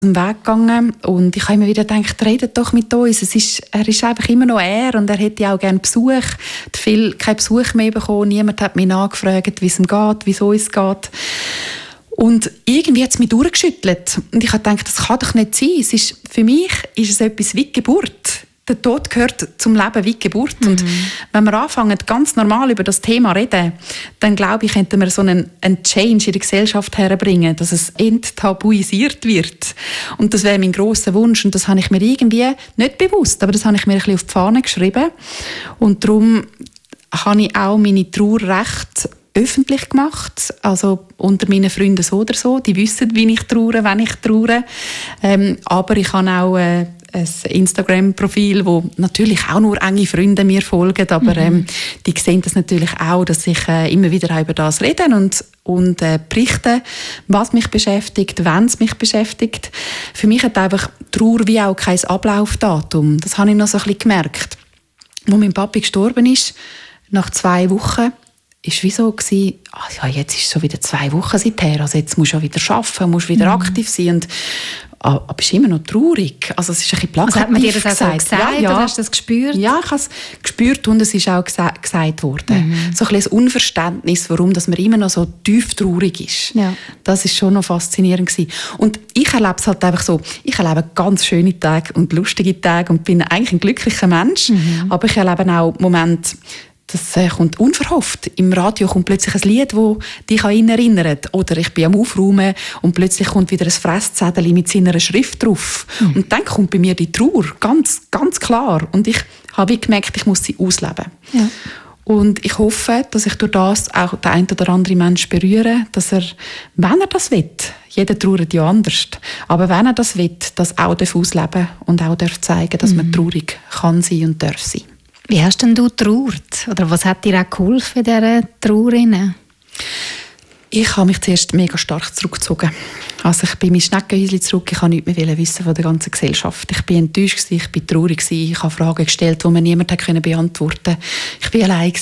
Weg gegangen und ich habe immer wieder gedacht, redet doch mit uns. Er ist einfach immer noch er und er hätte auch gerne Besuch. Viel keinen Besuch mehr bekommen. Niemand hat mich nachgefragt, wie es ihm geht, wie es uns geht. Und irgendwie hat es mich durchgeschüttelt. Und ich habe gedacht, das kann doch nicht sein. Für mich ist es etwas wie Geburt. Der Tod gehört zum Leben wie Geburt. Und wenn wir anfangen, ganz normal über das Thema reden, dann glaube ich, könnten wir so einen Change in der Gesellschaft herbringen, dass es enttabuisiert wird. Und das wäre mein grosser Wunsch. Und das habe ich mir irgendwie nicht bewusst, aber das habe ich mir ein bisschen auf die Fahne geschrieben. Und darum habe ich auch meine Trauer recht öffentlich gemacht, also unter meinen Freunden so oder so. Die wissen, wie ich trauere, wenn ich trauere. Aber ich habe auch ein Instagram-Profil, wo natürlich auch nur enge Freunde mir folgen, aber die sehen das natürlich auch, dass ich immer wieder über das rede und berichte, was mich beschäftigt, wenn es mich beschäftigt. Für mich hat einfach Trauer wie auch kein Ablaufdatum. Das habe ich noch so ein bisschen gemerkt. Als mein Papi gestorben ist, nach 2 Wochen, ist wie so gewesen, jetzt ist es schon wieder 2 Wochen seither, also jetzt musst du ja wieder arbeiten, musst wieder aktiv sein und aber bist immer noch traurig. Also es ist ein bisschen plakativ. Also hat man dir das auch gesagt? Ja. Oder hast du das gespürt? Ja, ich habe es gespürt und es ist auch gesagt worden. So ein bisschen ein Unverständnis, warum dass man immer noch so tief traurig ist. Ja. Das ist schon noch faszinierend gewesen. Und ich erlebe es halt einfach so, ich erlebe ganz schöne Tage und lustige Tage und bin eigentlich ein glücklicher Mensch, aber ich erlebe auch Momente, das kommt unverhofft. Im Radio kommt plötzlich ein Lied, das dich an ihn erinnert. Oder ich bin am Aufräumen und plötzlich kommt wieder ein Fresszettel mit seiner Schrift drauf. Und dann kommt bei mir die Trauer, ganz, ganz klar. Und ich habe gemerkt, ich muss sie ausleben. Ja. Und ich hoffe, dass ich durch das auch den einen oder anderen Menschen berühre, dass er, wenn er das will, jeder trauert ja anders, aber wenn er das will, das auch ausleben darf und auch zeigen, dass man traurig kann sein und darf sein. Wie hast denn du getraut? Oder was hat dir auch geholfen in dieser Trauer? Ich habe mich zuerst mega stark zurückgezogen. Also ich bin in mein Schneckenhäuschen zurück, ich wollte nichts mehr wissen von der ganzen Gesellschaft. Ich war enttäuscht, ich war traurig, ich habe Fragen gestellt, die mir niemand beantworten konnte. Ich war allein.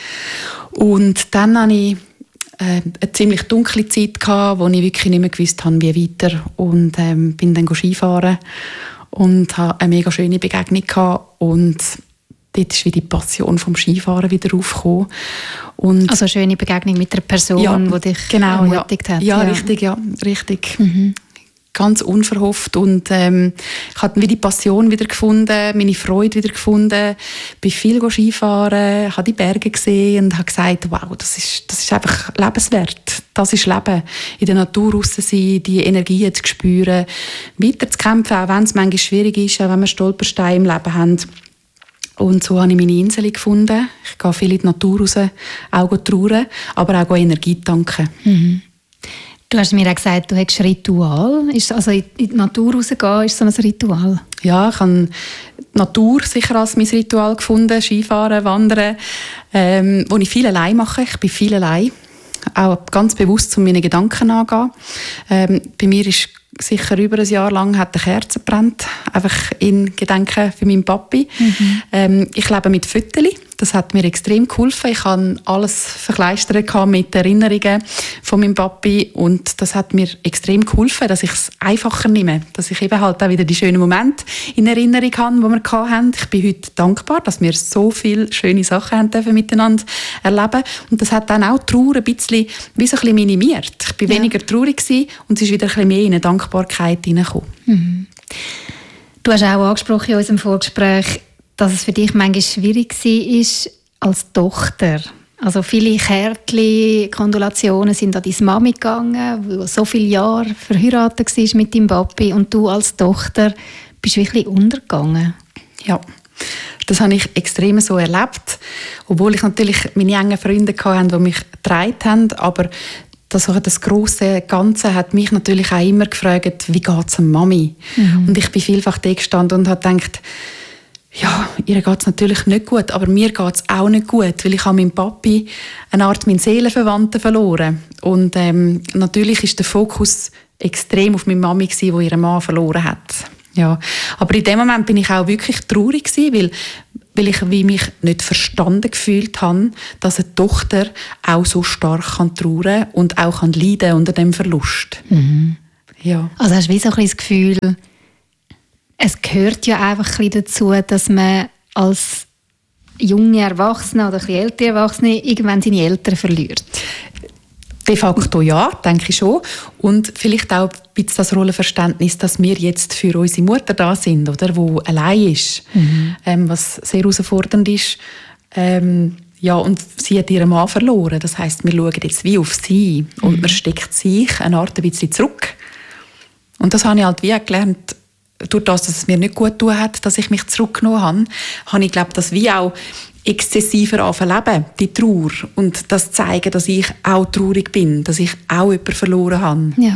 Und dann hatte ich eine ziemlich dunkle Zeit, wo ich wirklich nicht mehr gewusst habe, wie weiter. Und bin dann Skifahren und hatte eine mega schöne Begegnung gehabt. Und dort ist wie die Passion vom Skifahren wieder aufgekommen. Und also eine schöne Begegnung mit einer Person, die dich ermutigt hat. Ja, richtig. Ganz unverhofft. Und ich habe wie die Passion wieder gefunden, meine Freude wieder gefunden. Bin viel Skifahren, habe die Berge gesehen und habe gesagt, wow, das ist einfach lebenswert. Das ist Leben. In der Natur raus sein, die Energie zu spüren, weiter zu kämpfen, auch wenn es manchmal schwierig ist, auch wenn wir Stolpersteine im Leben haben. Und so habe ich meine Insel gefunden. Ich gehe viel in die Natur raus, auch trauern, aber auch Energie tanken. Du hast mir auch gesagt, du hättest ein Ritual. Also in die Natur rausgehen, ist so ein Ritual? Ja, ich habe die Natur sicher als mein Ritual gefunden. Skifahren, Wandern, wo ich viel allein mache. Ich bin viel allein. Auch ganz bewusst zu meinen Gedanken angehen. Bei mir ist sicher über ein Jahr lang hat eine Kerze gebrannt, einfach in Gedenken für meinen Papi. Ich lebe mit Fotos. Das hat mir extrem geholfen. Ich hatte alles verkleistert mit Erinnerungen von meinem Papi und das hat mir extrem geholfen, dass ich es einfacher nehme, dass ich eben halt auch wieder die schönen Momente in Erinnerung habe, die wir hatten. Ich bin heute dankbar, dass wir so viele schöne Sachen haben dürfen miteinander erleben. Und das hat dann auch die Trauer ein bisschen, wie so ein bisschen minimiert. Ich war weniger traurig gewesen und es ist wieder ein bisschen mehr in eine Dankbarkeit hineingekommen. Du hast auch angesprochen in unserem Vorgespräch, dass es für dich manchmal schwierig war als Tochter. Also viele Kärtchen-Kondolationen sind an deine Mami gegangen, die so viele Jahre verheiratet war mit deinem Papi und du als Tochter bist wirklich untergegangen. Ja, das habe ich extrem so erlebt, obwohl ich natürlich meine engen Freunde hatte, die mich getragen haben, aber das grosse Ganze hat mich natürlich auch immer gefragt, wie geht es der Mami? Und ich bin vielfach da gestanden und habe gedacht, ja, ihr geht es natürlich nicht gut, aber mir geht es auch nicht gut, weil ich habe meinen Papi eine Art meinen Seelenverwandten verloren. Und natürlich ist der Fokus extrem auf meine Mami gewesen, die ihren Mann verloren hat. Ja, aber in dem Moment bin ich auch wirklich traurig gewesen, weil ich mich nicht verstanden gefühlt habe, dass eine Tochter auch so stark trauern kann und auch leiden unter dem Verlust. Ja. Also hast du wie so ein bisschen das Gefühl, es gehört ja einfach ein bisschen dazu, dass man als junge Erwachsene oder ein bisschen ältere Erwachsene irgendwann seine Eltern verliert. De facto ja, denke ich schon. Und vielleicht auch ein bisschen das Rollenverständnis, dass wir jetzt für unsere Mutter da sind, oder, die allein ist, was sehr herausfordernd ist. Ja, und sie hat ihren Mann verloren. Das heisst, wir schauen jetzt wie auf sie und man steckt sich eine Art ein bisschen zurück. Und das habe ich halt wie gelernt, durch das, dass es mir nicht gut getan hat, dass ich mich zurückgenommen habe ich, glaube das wie auch exzessiver anfangen, die Trauer. Und das zeigen, dass ich auch traurig bin, dass ich auch jemanden verloren habe. Ja.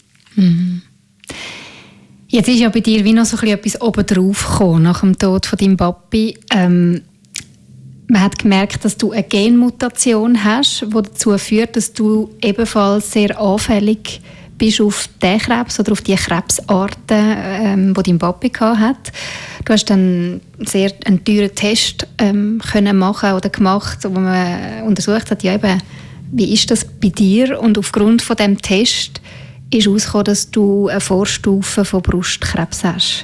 Jetzt ist ja bei dir wie noch so etwas obendrauf gekommen, nach dem Tod von deinem Papi. Man hat gemerkt, dass du eine Genmutation hast, die dazu führt, dass du ebenfalls sehr anfällig bist auf den Krebs oder auf die Krebsarten, die dein Papi hatte. Du hast dann sehr einen teuren Test können machen oder gemacht, wo man untersucht hat, ja, eben, wie ist das bei dir? Und aufgrund von dem Test ist herausgekommen, dass du eine Vorstufe von Brustkrebs hast.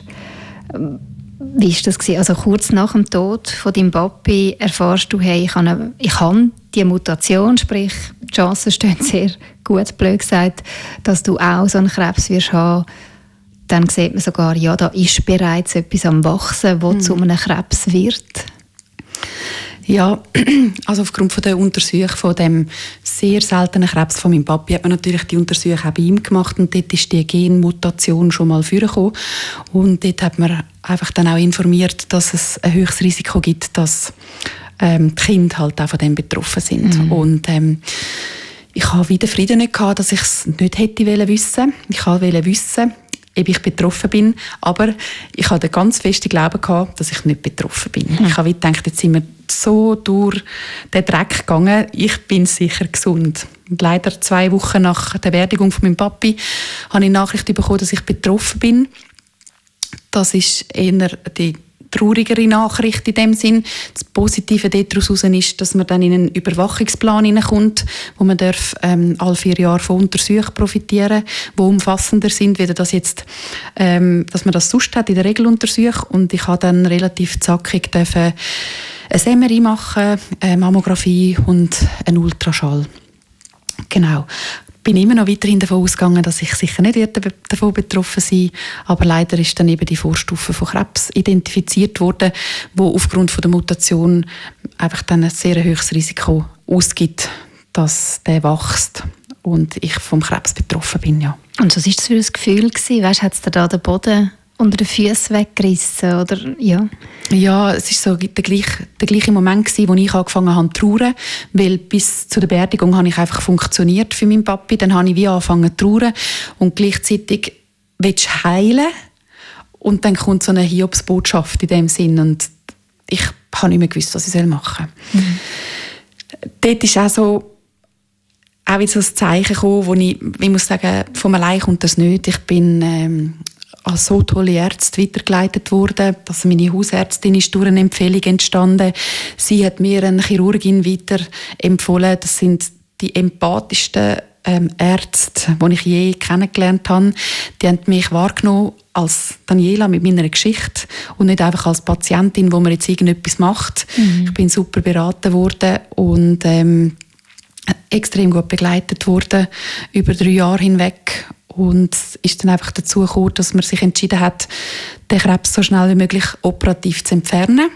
Wie war das gewesen? Also kurz nach dem Tod von deinem Papi erfährst du, hey, ich habe die Mutation, sprich die Chancen stehen sehr gut, blöd gesagt, dass du auch so einen Krebs wirst haben. Dann sieht man sogar, ja, da ist bereits etwas am Wachsen, das zu einem Krebs wird. Ja, also aufgrund von der Untersuchung von dem sehr seltenen Krebs von meinem Papi hat man natürlich die Untersuchung auch bei ihm gemacht und dort ist die Genmutation schon mal vorgekommen und dort hat man einfach dann auch informiert, dass es ein höchstes Risiko gibt, dass die Kinder halt auch von dem betroffen sind. Und ich habe wieder Frieden nicht gehabt, dass ich es nicht hätte wissen. Ich wollte wissen, ob ich betroffen bin, aber ich hatte ganz feste Glauben gehabt, dass ich nicht betroffen bin. Ich habe gedacht, jetzt sind wir so durch den Dreck gegangen, ich bin sicher gesund. Und leider 2 Wochen nach der Beerdigung von meinem Papi habe ich Nachricht bekommen, dass ich betroffen bin. Das ist eher die traurigere Nachricht in dem Sinn. Das Positive daraus ist, dass man dann in einen Überwachungsplan hineinkommt, wo man darf, alle 4 Jahre von Untersuchungen profitieren, die umfassender sind, wie das jetzt, dass man das sonst hat in der Regeluntersuchung. Und ich habe dann relativ zackig ein MRI machen, eine Mammographie und einen Ultraschall. Genau. Ich bin immer noch weiterhin davon ausgegangen, dass ich sicher nicht davon betroffen sein werde. Aber leider ist dann eben die Vorstufe von Krebs identifiziert worden, wo aufgrund von der Mutation einfach dann ein sehr hohes Risiko ausgibt, dass der wächst und ich vom Krebs betroffen bin, ja. Und was war das für ein Gefühl gewesen? Weißt, hat es dir da den Boden unter den Füßen weggerissen, oder? Ja. Ja, es war so der gleiche Moment gewesen, wo ich angefangen habe zu trauern, weil bis zu der Beerdigung habe ich einfach funktioniert für meinen Papi, dann habe ich wie angefangen zu trauern und gleichzeitig willst du heilen und dann kommt so eine Hiobsbotschaft in dem Sinn und ich habe nicht mehr gewusst, was ich machen soll. Dort ist auch so auch wieder so ein Zeichen gekommen, wo ich muss sagen, von allein kommt das nicht. Ich bin als so tolle Ärzte weitergeleitet worden. Also meine Hausärztin ist durch eine Empfehlung entstanden. Sie hat mir eine Chirurgin weiterempfohlen. Das sind die empathischsten Ärzte, die ich je kennengelernt habe. Die haben mich wahrgenommen als Daniela mit meiner Geschichte und nicht einfach als Patientin, wo man jetzt irgendetwas macht. Ich bin super beraten worden und extrem gut begleitet worden über 3 Jahre hinweg. Und es ist dann einfach dazu gekommen, dass man sich entschieden hat, den Krebs so schnell wie möglich operativ zu entfernen.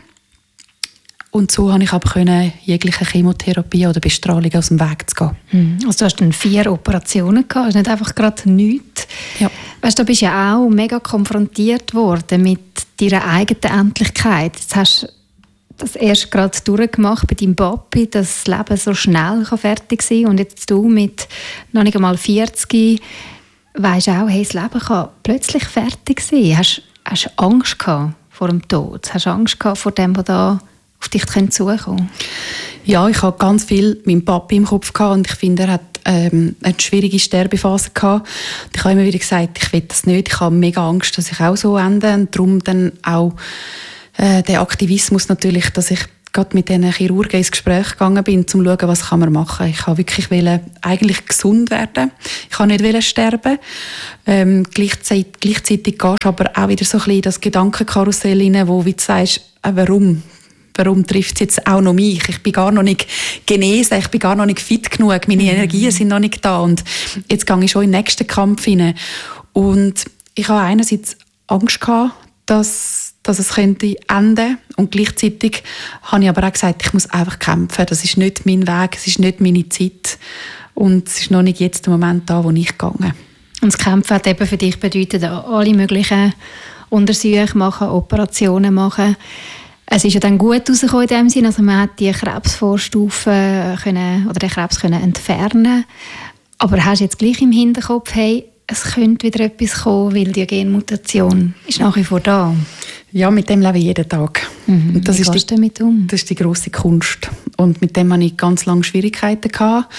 Und so konnte ich aber jegliche Chemotherapie oder Bestrahlung aus dem Weg zu gehen. Also du hast dann 4 Operationen gehabt, also nicht einfach gerade nichts. Ja. Weißt, du bist ja auch mega konfrontiert worden mit deiner eigenen Endlichkeit. Jetzt hast du das erst gerade durchgemacht bei deinem Papi, dass das Leben so schnell fertig sein kann. Und jetzt du mit noch nicht einmal 40 weisst auch, hey, das Leben kann plötzlich fertig sein. Hast du Angst gehabt vor dem Tod? Hast du Angst gehabt vor dem, was da auf dich zukommen könnte? Ja, ich hatte ganz viel meinen Papi im Kopf gehabt und ich finde, er hat eine schwierige Sterbephase gehabt. Und ich habe immer wieder gesagt, ich will das nicht. Ich habe mega Angst, dass ich auch so ende und darum dann auch der Aktivismus natürlich, dass ich gerade mit diesen Chirurgen ins Gespräch gegangen bin, um zu schauen, was kann man machen. Ich wollte wirklich eigentlich gesund werden. Ich wollte nicht sterben. Gleichzeitig gehst du aber auch wieder so ein bisschen das Gedankenkarussell rein, wo du sagst, warum? Warum trifft es jetzt auch noch mich? Ich bin gar noch nicht genesen, ich bin gar noch nicht fit genug, meine Energien sind noch nicht da und jetzt gehe ich schon in den nächsten Kampf hinein. Und ich habe einerseits Angst gehabt, dass es könnte enden und gleichzeitig habe ich aber auch gesagt, ich muss einfach kämpfen, das ist nicht mein Weg, es ist nicht meine Zeit und es ist noch nicht jetzt der Moment da, wo ich gehe. Und das Kämpfen hat eben für dich bedeutet, alle möglichen Untersuchungen machen, Operationen machen. Es ist ja dann gut rausgekommen in dem Sinne, also man hat die Krebsvorstufen oder den Krebs können entfernen. Aber hast du jetzt gleich im Hinterkopf, hey, es könnte wieder etwas kommen, weil die Genmutation ist nach wie vor da? Ja, mit dem lebe ich jeden Tag. Und das ist damit um? Das ist die grosse Kunst. Und mit dem hatte ich ganz lange Schwierigkeiten gehabt.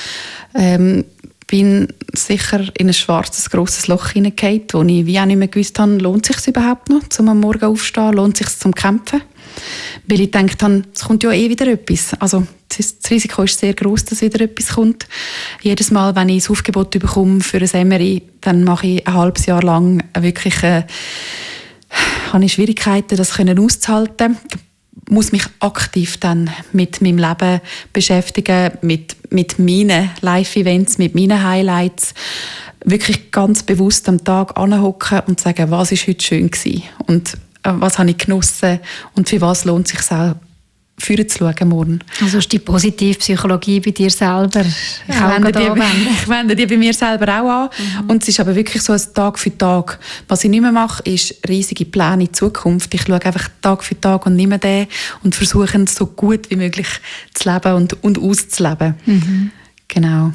Bin sicher in ein schwarzes, grosses Loch hineingefallen, wo ich wie auch nicht mehr gewusst habe, lohnt es sich überhaupt noch, zum am Morgen aufstehen, lohnt es sich zum Kämpfen? Weil ich gedacht habe, es kommt ja wieder etwas. Also das Risiko ist sehr gross, dass wieder etwas kommt. Jedes Mal, wenn ich das Aufgebot bekomme für ein MRI, dann mache ich ein halbes Jahr lang wirklich habe ich Schwierigkeiten, das auszuhalten. Ich muss mich aktiv dann mit meinem Leben beschäftigen, mit meinen Live-Events, mit meinen Highlights. Wirklich ganz bewusst am Tag anhocken und sagen, was ist heute schön gewesen und was habe ich genossen und für was lohnt es sich auch führen zu schauen morgen. Also ist die Positivpsychologie bei dir selber? Ich wende die bei mir selber auch an. Und es ist aber wirklich so ein Tag für Tag. Was ich nicht mehr mache, ist riesige Pläne in die Zukunft. Ich schaue einfach Tag für Tag und nehme den und versuche so gut wie möglich zu leben und auszuleben. Genau.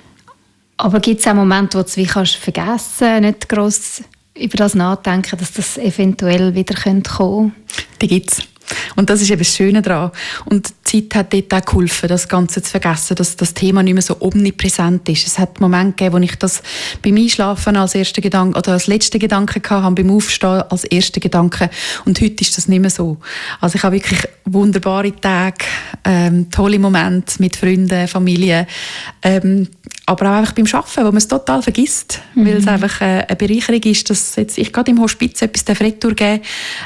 Aber gibt es auch Momente, wo du es wie kannst vergessen, nicht gross über das nachdenken, dass das eventuell wieder kommen könnte? Die gibt es. Und das ist eben das Schöne daran. Und die Zeit hat dort auch geholfen, das Ganze zu vergessen, dass das Thema nicht mehr so omnipräsent ist. Es hat Momente gegeben, wo ich das beim Einschlafen als ersten Gedanke oder als letzten Gedanke hatte, beim Aufstehen als ersten Gedanke. Und heute ist das nicht mehr so. Also ich habe wirklich wunderbare Tage, tolle Momente mit Freunden, Familie, aber auch einfach beim Arbeiten, wo man es total vergisst, weil es einfach eine Bereicherung ist, dass jetzt ich gerade im Hospiz etwas retour geben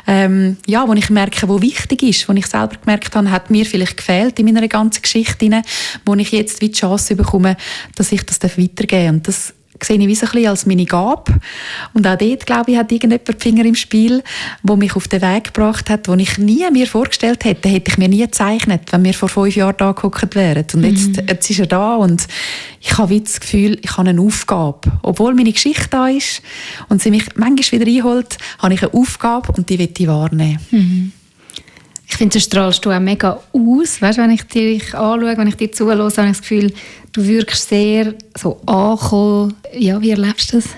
wo ich merke, wo wichtig ist, wo ich selber gemerkt habe, hat mir vielleicht gefehlt in meiner ganzen Geschichte, wo ich jetzt wie die Chance bekomme, dass ich das weitergeben darf. Und das sehe ich wie so ein bisschen als meine Gabe. Und auch dort, glaube ich, hat irgendjemand die Finger im Spiel, der mich auf den Weg gebracht hat, den ich nie mir vorgestellt hätte. Hätte ich mir nie gezeichnet, wenn wir vor 5 Jahren da gehockt wären. Und jetzt ist er da und ich habe das Gefühl, ich habe eine Aufgabe. Obwohl meine Geschichte da ist und sie mich manchmal wieder einholt, habe ich eine Aufgabe und die will ich wahrnehmen. Ich finde, das strahlst du auch mega aus. Weißt, wenn ich dich anschaue, wenn ich dir zuhöre, habe ich das Gefühl, du wirkst sehr so angekommen. Ja, wie erlebst du das?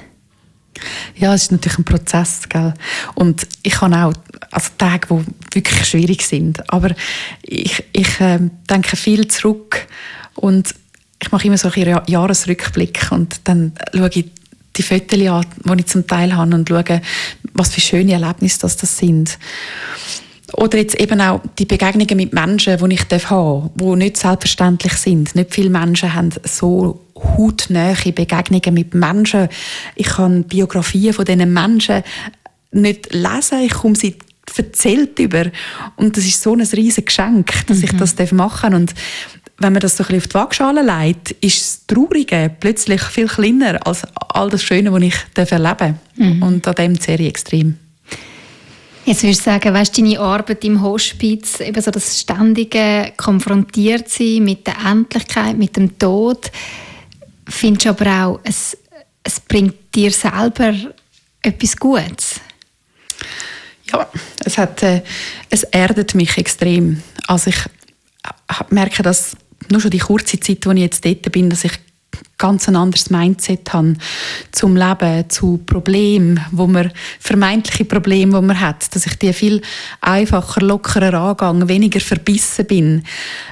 Ja, es ist natürlich ein Prozess, gell? Und ich habe auch Tage, die wirklich schwierig sind. Aber ich denke viel zurück und ich mache immer so einen Jahresrückblick und dann schaue ich die Fotos an, die ich zum Teil habe und schaue, was für schöne Erlebnisse das sind. Oder jetzt eben auch die Begegnungen mit Menschen, die ich haben darf, die nicht selbstverständlich sind. Nicht viele Menschen haben so hautnahe Begegnungen mit Menschen. Ich kann Biografien von diesen Menschen nicht lesen, ich komme sie erzählt über. Und das ist so ein riesiges Geschenk, dass ich das machen darf. Und wenn man das so ein bisschen auf die Waagschale legt, ist das Traurige plötzlich viel kleiner als all das Schöne, was ich erleben darf. Und an dem zehre ich extrem. Jetzt würdest du sagen, weißt, deine Arbeit im Hospiz, eben so das ständige Konfrontiertsein mit der Endlichkeit, mit dem Tod, findest du aber auch, es bringt dir selber etwas Gutes? Ja, es erdet mich extrem. Also ich merke, dass nur schon die kurze Zeit, wo ich jetzt dort bin, dass ich ganz ein anderes Mindset habe zum Leben, zu Problemen, vermeintliche Probleme, die man hat, dass ich die viel einfacher, lockerer angehe, weniger verbissen bin,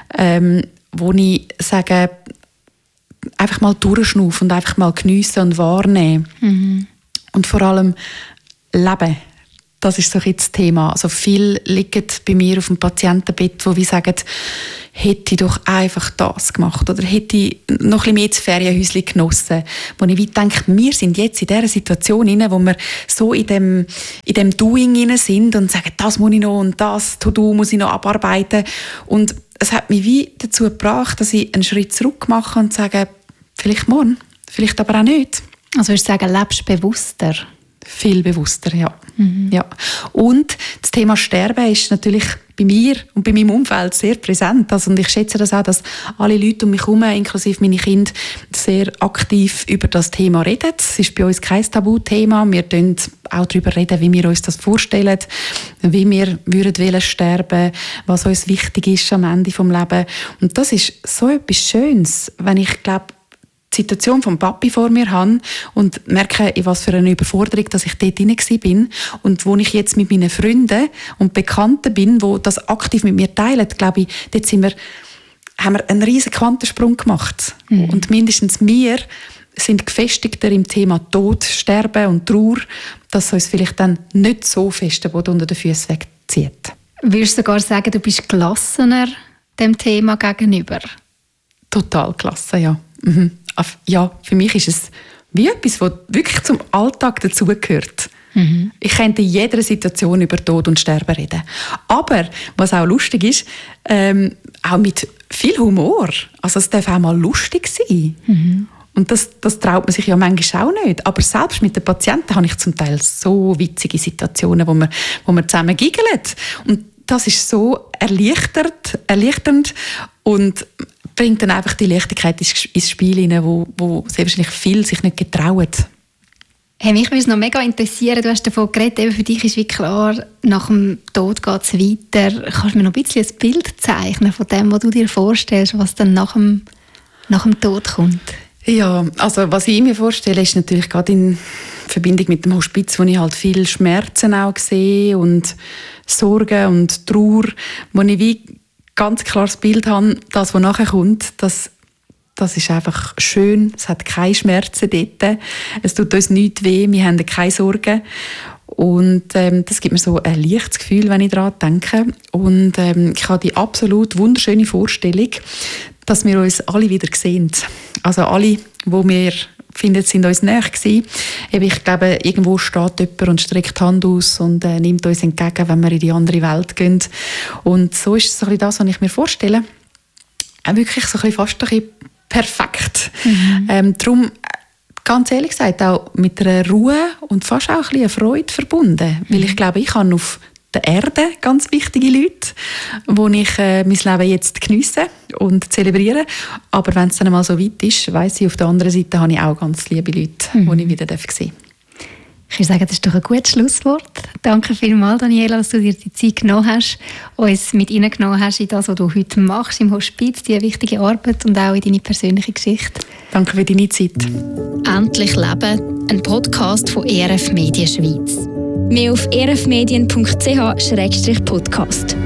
wo ich sage, einfach mal durchschnaufen und einfach mal geniessen und wahrnehmen. Und vor allem leben. das ist so ein bisschen das Thema. Also viele liegen bei mir auf dem Patientenbett, wo wir sagen, hätte ich doch einfach das gemacht oder hätte ich noch ein bisschen mehr das Ferienhäuschen genossen. Wo ich denke, wir sind jetzt in dieser Situation rein, wo wir so in dem Doing rein sind und sagen, das muss ich noch und das To-Do muss ich noch abarbeiten. Und es hat mich wie dazu gebracht, dass ich einen Schritt zurück mache und sage, vielleicht morgen, vielleicht aber auch nicht. Also würdest du sagen, lebst bewusster? Viel bewusster, ja. Ja. Und das Thema Sterben ist natürlich bei mir und bei meinem Umfeld sehr präsent. Also, und ich schätze das auch, dass alle Leute um mich herum, inklusive meine Kinder, sehr aktiv über das Thema reden. Es ist bei uns kein Tabuthema. Wir reden auch darüber reden, wie wir uns das vorstellen, wie wir würden sterben, was uns wichtig ist am Ende des Lebens. Und das ist so etwas Schönes, wenn ich glaube, die Situation vom Papi vor mir habe und merke, in was für eine Überforderung dass ich dort hinein war und wo ich jetzt mit meinen Freunden und Bekannten bin, die das aktiv mit mir teilen, glaube ich, dort haben wir einen riesen Quantensprung gemacht. Und mindestens wir sind gefestigter im Thema Tod, Sterben und Trauer, dass es uns vielleicht dann nicht so fest den Boden unter den Füßen wegzieht. Würdest du sogar sagen, du bist gelassener dem Thema gegenüber? Total gelassen, ja. Ja, für mich ist es wie etwas, was wirklich zum Alltag dazugehört. Ich könnte in jeder Situation über Tod und Sterben reden. Aber, was auch lustig ist, auch mit viel Humor. Also es darf auch mal lustig sein. Und das traut man sich ja manchmal auch nicht. Aber selbst mit den Patienten habe ich zum Teil so witzige Situationen, wo wir zusammen giggeln. Und das ist so erleichternd und bringt dann einfach die Leichtigkeit ins Spiel hinein, wo sehr wahrscheinlich viele sich nicht getrauen. Hey, mich würde es noch mega interessieren, du hast davon geredet, eben für dich ist wie klar, nach dem Tod geht es weiter. Kannst du mir noch ein bisschen ein Bild zeichnen von dem, was du dir vorstellst, was dann nach dem Tod kommt? Ja, also was ich mir vorstelle, ist natürlich gerade in Verbindung mit dem Hospiz, wo ich halt viel Schmerzen auch sehe und Sorgen und Trauer, wo ich wie ganz klares Bild habe, das, was nachher kommt, das ist einfach schön, es hat keine Schmerzen dort, es tut uns nichts weh, wir haben keine Sorgen und das gibt mir so ein leichtes Gefühl, wenn ich daran denke und ich habe die absolut wunderschöne Vorstellung, dass wir uns alle wieder sehen. Also alle, die wir finden, sind uns näher gewesen. Ich glaube, irgendwo steht jemand und streckt die Hand aus und nimmt uns entgegen, wenn wir in die andere Welt gehen. Und so ist es so ein bisschen das, was ich mir vorstelle. Wirklich so ein bisschen fast ein bisschen perfekt. Darum, ganz ehrlich gesagt, auch mit einer Ruhe und fast auch ein bisschen eine Freude verbunden. Weil ich glaube, ich habe auf der Erde ganz wichtige Leute, wo ich mein Leben jetzt geniesse und zelebriere. Aber wenn es dann mal so weit ist, weiss ich, auf der anderen Seite habe ich auch ganz liebe Leute, die ich wieder sehen darf. Ich würde sagen, das ist doch ein gutes Schlusswort. Danke vielmals, Daniela, dass du dir die Zeit genommen hast, uns mit reingenommen hast in das, was du heute machst im Hospiz, diese wichtige Arbeit und auch in deine persönliche Geschichte. Danke für deine Zeit. Endlich Leben, ein Podcast von ERF Medien Schweiz. Mehr auf erfmedien.ch/podcast.